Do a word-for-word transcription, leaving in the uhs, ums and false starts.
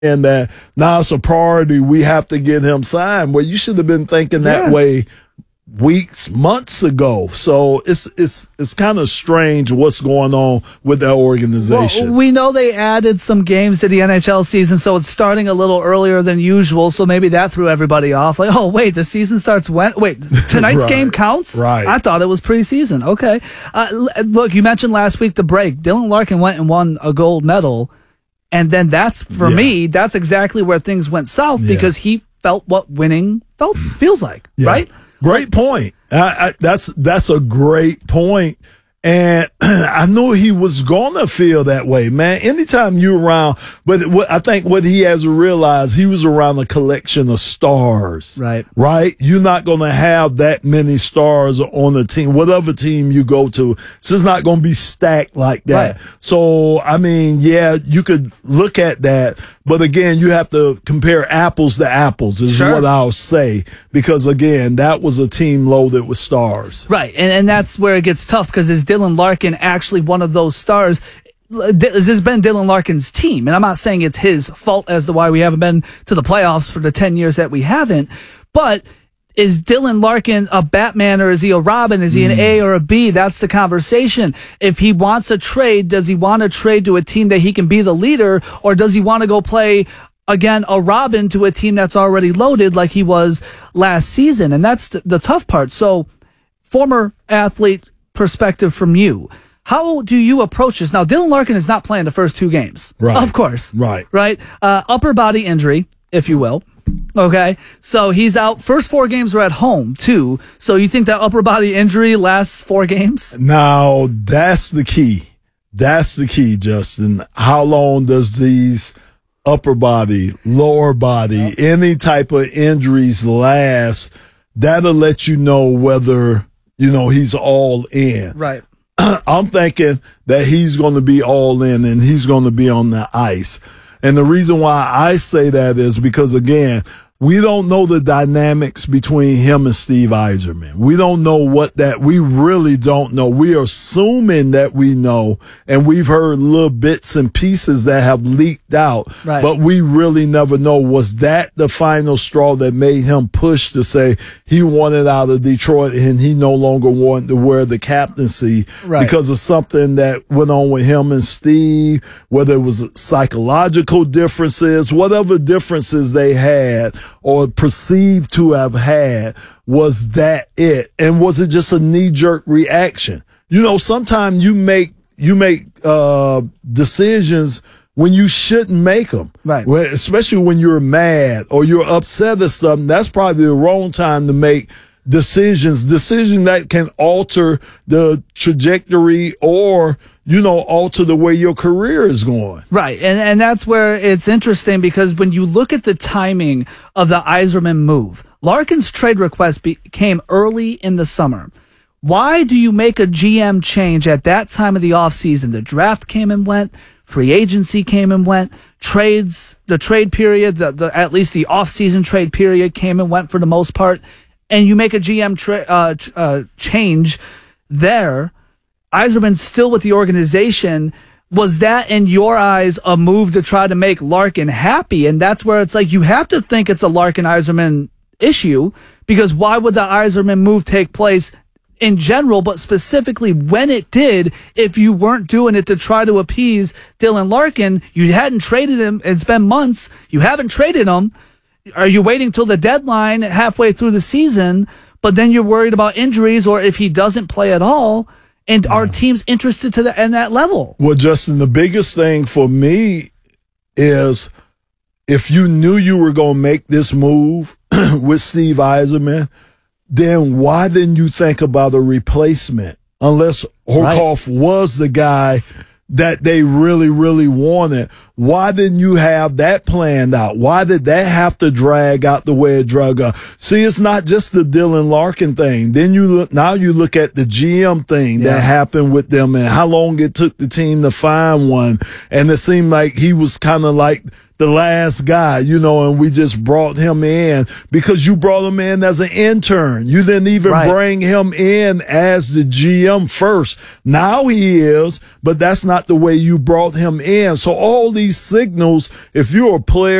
and that now it's a priority. We have to get him signed. Well, you should have been thinking that Yeah. way weeks, months ago. So it's it's it's kind of strange what's going on with that organization. Well, we know they added some games to the N H L season, so it's starting a little earlier than usual. So maybe that threw everybody off. Like, oh wait, the season starts when? Wait, tonight's Right. game counts? Right. I thought it was preseason. Okay. Uh, l- look, you mentioned last week the break. Dylan Larkin went and won a gold medal, and then that's for Yeah. me. That's exactly where things went south Yeah. because he felt what winning felt feels like. Yeah. Right. Great point. I, I, that's that's a great point. And I knew he was going to feel that way, man. Anytime you're around, but what, I think what he has to realize, he was around a collection of stars. Right. Right? You're not going to have that many stars on the team. Whatever team you go to, it's just not going to be stacked like that. Right. So, I mean, yeah, you could look at that. But again, you have to compare apples to apples is Sure. what I'll say. Because again, that was a team loaded with stars. Right, and and that's where it gets tough because is Dylan Larkin actually one of those stars? This has been Dylan Larkin's team, and I'm not saying it's his fault as to why we haven't been to the playoffs for the ten years that we haven't, but is Dylan Larkin a Batman or is he a Robin? Is he an A or a B? That's the conversation. If he wants a trade, does he want to trade to a team that he can be the leader, or does he want to go play again a Robin to a team that's already loaded like he was last season? And that's the, the tough part. So, former athlete perspective from you. How do you approach this? Now, Dylan Larkin is not playing the first two games. Right. Of course. Right. Right. Uh, upper body injury, if you will. Okay. So he's out. First four games are at home, too. So you think that upper body injury lasts four games? Now, that's the key. That's the key, Justin. How long does these upper body, lower body, any type of injuries last? That'll let you know whether, you know, he's all in. Right. I'm thinking that he's going to be all in and he's going to be on the ice. And the reason why I say that is because, again, we don't know the dynamics between him and Steve Yzerman. We don't know what that, we really don't know. We are assuming that we know, and we've heard little bits and pieces that have leaked out, Right. but we really never know. Was that the final straw that made him push to say he wanted out of Detroit and he no longer wanted to wear the captaincy Right. because of something that went on with him and Steve, whether it was psychological differences, whatever differences they had or perceived to have had, was that it? And was it just a knee-jerk reaction? You know, sometimes you make you make uh, decisions when you shouldn't make them, Right. When, especially when you're mad or you're upset at something. That's probably the wrong time to make decisions, decisions that can alter the trajectory or, you know, alter the way your career is going. Right. And and that's where it's interesting because when you look at the timing of the Yzerman move, Larkin's trade request be- came early in the summer. Why do you make a G M change at that time of the offseason? The draft came and went, free agency came and went, trades, the trade period, the, the at least the offseason trade period came and went for the most part, and you make a G M tra- uh, uh, change there. Yzerman's still with the organization. Was that, in your eyes, a move to try to make Larkin happy? And that's where it's like you have to think it's a Larkin-Yzerman issue, because why would the Yzerman move take place in general, but specifically when it did, if you weren't doing it to try to appease Dylan Larkin? You hadn't traded him. It's been months. You haven't traded him. Are you waiting till the deadline halfway through the season, but then you're worried about injuries or if he doesn't play at all? And our team's interested to the in that level. Well, Justin, the biggest thing for me is if you knew you were going to make this move with Steve Yzerman, then why didn't you think about a replacement? Unless Horkoff right. was the guy that they really, really wanted. Why didn't you have that planned out? Why did that have to drag out the way it drug out? See, it's not just the Dylan Larkin thing. Then you look, now you look at the G M thing yeah. that happened with them and how long it took the team to find one. And it seemed like he was kind of like the last guy, you know, and we just brought him in because you brought him in as an intern. You didn't even right. bring him in as the G M first. Now he is, but that's not the way you brought him in. So all these these signals, if you're a player